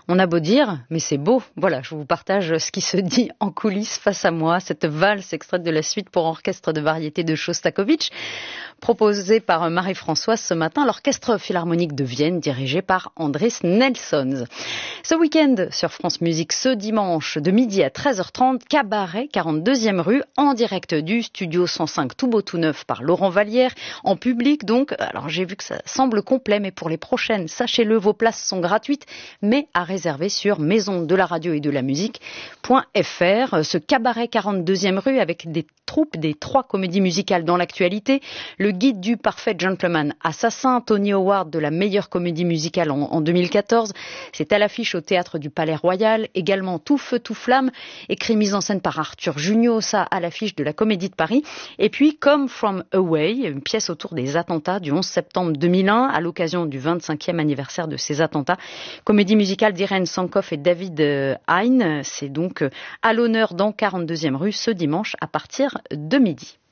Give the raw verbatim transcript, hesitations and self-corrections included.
On a beau dire, mais c'est beau. Voilà, je vous partage ce qui se dit en coulisses face à moi. Cette valse extraite de la suite pour orchestre de variété de Shostakovich, proposée par Marie-Françoise ce matin, l'Orchestre Philharmonique de Vienne, dirigé par Andris Nelsons. Ce week-end, sur France Musique, ce dimanche, de midi à treize heures trente, Cabaret, quarante-deuxième rue, en direct du studio cent cinq, tout beau tout neuf par Laurent Vallière, en public donc. Alors j'ai vu que ça semble complet, mais pour les prochaines, sachez-le, vos places sont gratuites, mais à réserver sur maison de la radio et de la musique.fr. Ce Cabaret quarante-deuxième rue avec des troupes des trois comédies musicales dans l'actualité, le guide du parfait gentleman assassin, Tony Howard de la meilleure comédie musicale en, en deux mille quatorze, c'est à l'affiche au Théâtre du Palais Royal, également Tout feu, tout flamme, écrit mise en scène par Arthur Junio, ça à l'affiche de la Comédie de Paris, et puis Come From Away, une pièce autour des attentats du onze septembre deux mille un, à l'occasion du vingt-cinquième anniversaire de ces attentats, comédie musicale d'Irène Sankoff et David Hein, c'est donc à l'honneur dans quarante-deuxième rue ce dimanche à partir de midi.